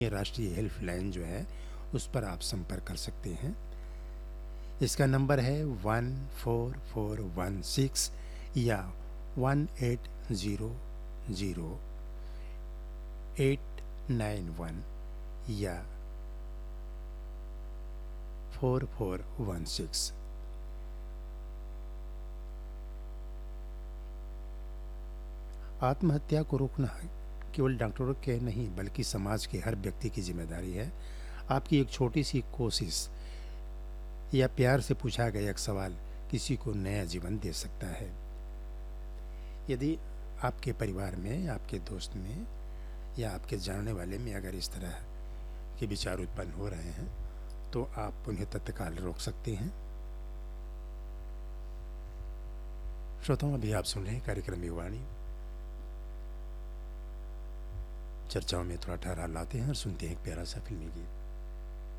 ये राष्ट्रीय हेल्पलाइन जो है उस पर आप संपर्क कर सकते हैं। इसका नंबर है 14416 या 1800-891 या 4416। आत्महत्या को रोकना केवल डॉक्टरों के नहीं बल्कि समाज के हर व्यक्ति की जिम्मेदारी है। आपकी एक छोटी सी कोशिश या प्यार से पूछा गया एक सवाल किसी को नया जीवन दे सकता है। यदि आपके परिवार में, आपके दोस्त में या आपके जानने वाले में अगर इस तरह के विचार उत्पन्न हो रहे हैं तो आप उन्हें तत्काल रोक सकते हैं। श्रोताओं, अभी आप सुन रहे हैं कार्यक्रम युवाणी। चर्चाओं में थोड़ा ठहराव लाते हैं और सुनते हैं एक प्यारा सा फिल्मी गीत।